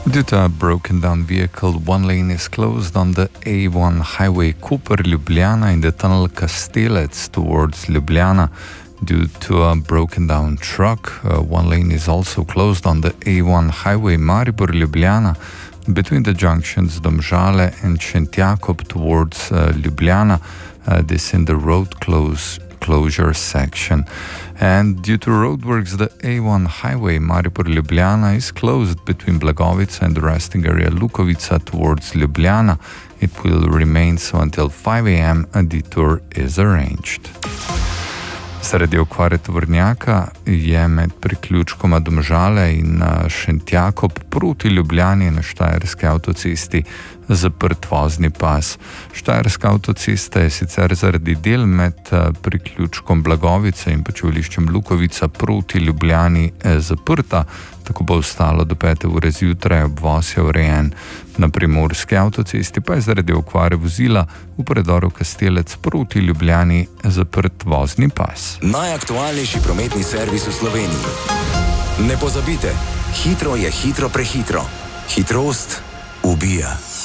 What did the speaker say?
Due to a broken down vehicle, one lane is closed on the A1 highway Koper-Ljubljana in the tunnel Kastelec towards Ljubljana. Due to a broken down truck, one lane is also closed on the A1 highway Maribor-Ljubljana between the junctions Domžale and Šentjakob towards Ljubljana. This in the road closure section. And due to roadworks, the A1 highway Maribor-Ljubljana is closed between Blagovica and the resting area Lukovica towards Ljubljana. It will remain so until 5 a.m. A detour is arranged. Zaradi okvare tovornjaka je med priključkoma Domžale in Šentjakob proti Ljubljani na štajerski avtocesti zaprt vozni pas. Štajerska avtocesta je sicer zaradi del med priključkom Blagovica in počivališčem Lukovica proti Ljubljani zaprta, tako bo ostalo do 5. ure zjutraj, obvoz je urejen. Na primorski avtocesti pa je zaradi okvare vozila v predoru Kastelec proti Ljubljani zaprt vozni pas. Najaktualnejši prometni servis v Sloveniji. Ne pozabite, hitro je hitro prehitro. Hitrost ubija.